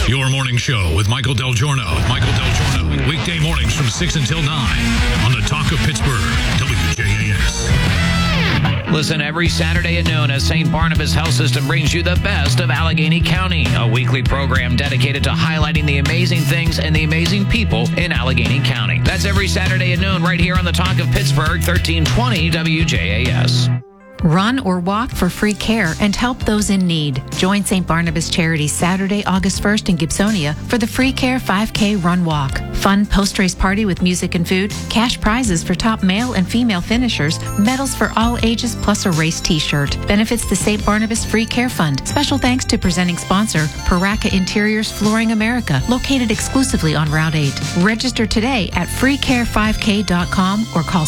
Your morning show with Michael Del Giorno. Weekday mornings from 6 until 9 on the Talk of Pittsburgh, WJAS. Listen every Saturday at noon as St. Barnabas Health System brings you the best of Allegheny County, a weekly program dedicated to highlighting the amazing things and the amazing people in Allegheny County. That's every Saturday at noon right here on the Talk of Pittsburgh, 1320 WJAS. Run or walk for free care and help those in need. Join St. Barnabas Charities Saturday, August 1st in Gibsonia for the Free Care 5K Run Walk. Fun post-race party with music and food, cash prizes for top male and female finishers, medals for all ages plus a race t-shirt. Benefits the St. Barnabas Free Care Fund. Special thanks to presenting sponsor, Paraka Interiors Flooring America, located exclusively on Route 8. Register today at freecare5k.com or call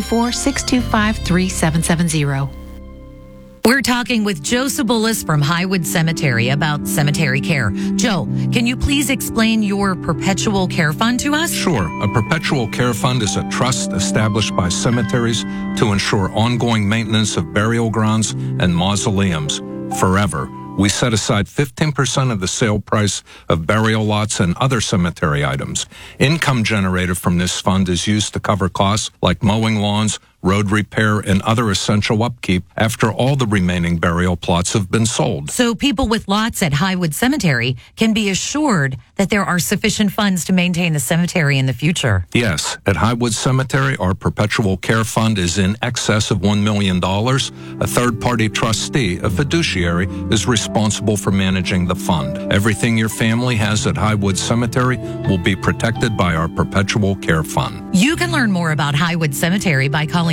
724-625-3770. We're talking with Joe Sabulis from Highwood Cemetery about cemetery care. Joe, can you please explain your perpetual care fund to us? Sure. A perpetual care fund is a trust established by cemeteries to ensure ongoing maintenance of burial grounds and mausoleums forever. We set aside 15% of the sale price of burial lots and other cemetery items. Income generated from this fund is used to cover costs like mowing lawns, road repair, and other essential upkeep after all the remaining burial plots have been sold. So people with lots at Highwood Cemetery can be assured that there are sufficient funds to maintain the cemetery in the future. Yes. At Highwood Cemetery, our perpetual care fund is in excess of $1 million. A third-party trustee, a fiduciary, is responsible for managing the fund. Everything your family has at Highwood Cemetery will be protected by our perpetual care fund. You can learn more about Highwood Cemetery by calling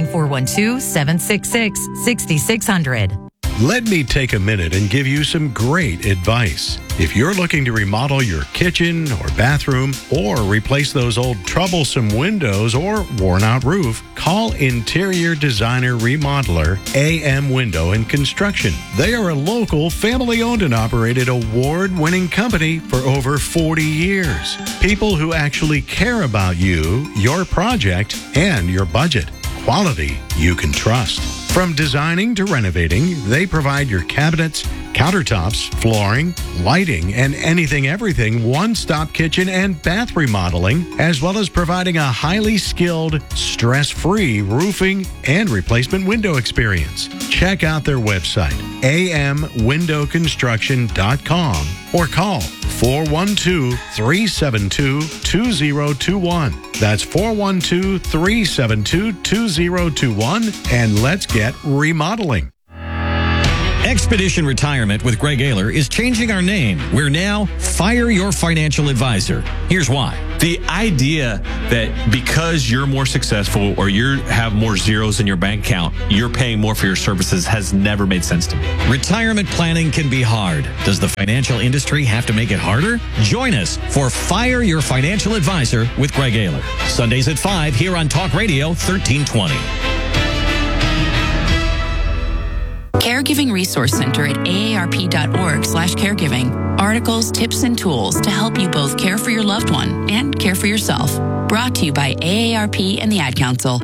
412-766-6600. Let me take a minute and give you some great advice. If you're looking to remodel your kitchen or bathroom or replace those old troublesome windows or worn-out roof, call Interior Designer Remodeler AM Window and Construction. They are a local, family-owned and operated award-winning company for over 40 years. People who actually care about you, your project, and your budget. Quality you can trust. From designing to renovating, they provide your cabinets, countertops, flooring, lighting, and everything one-stop kitchen and bath remodeling, as well as providing a highly skilled, stress-free roofing and replacement window experience. Check out their website, amwindowconstruction.com, or call 412-372-2021. That's 412-372-2021, and let's get remodeling. Expedition Retirement with Greg Ayler is changing our name. We're now Fire Your Financial Advisor. Here's why. The idea that because you're more successful or you have more zeros in your bank account, you're paying more for your services has never made sense to me. Retirement planning can be hard. Does the financial industry have to make it harder? Join us for Fire Your Financial Advisor with Greg Ayler. Sundays at 5 here on Talk Radio 1320. Caregiving Resource Center at aarp.org/caregiving. Articles, tips, and tools to help you both care for your loved one and care for yourself. Brought to you by AARP and the Ad Council.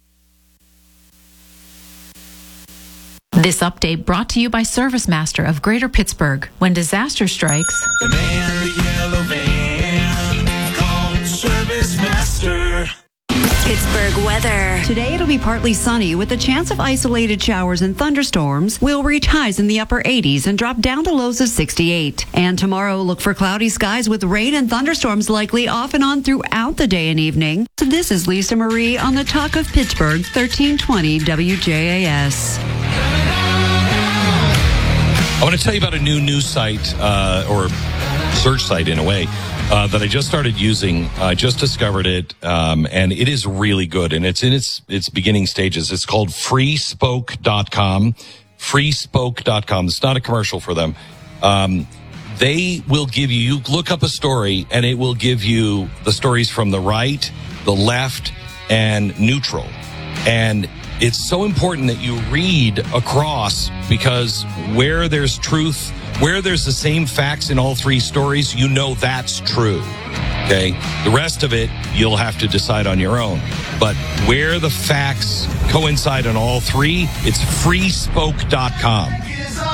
This update brought to you by Service Master of Greater Pittsburgh. When disaster strikes, the man in the yellow van, called Service Master. Pittsburgh weather. Today it'll be partly sunny with a chance of isolated showers and thunderstorms. We'll reach highs in the upper 80s and drop down to lows of 68. And tomorrow, look for cloudy skies with rain and thunderstorms likely off and on throughout the day and evening. So this is Lisa Marie on the Talk of Pittsburgh, 1320 WJAS. I want to tell you about a new news site or search site in a way. That I just started using. I just discovered it, and it is really good. And it's in its beginning stages. It's called freespoke.com. Freespoke.com. It's not a commercial for them. They will give you look up a story, and it will give you the stories from the right, the left, and neutral. And it's so important that you read across, because where there's truth, where there's the same facts in all three stories, you know that's true. Okay? The rest of it, you'll have to decide on your own. But where the facts coincide on all three, it's freespoke.com.